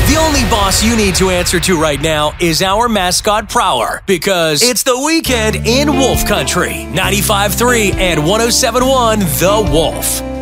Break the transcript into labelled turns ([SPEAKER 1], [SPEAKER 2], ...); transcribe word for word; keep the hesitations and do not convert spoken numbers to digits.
[SPEAKER 1] The only boss you need to answer to right now is our mascot Prowler, because it's the weekend in Wolf Country. ninety-five point three and one oh seven point one The Wolf.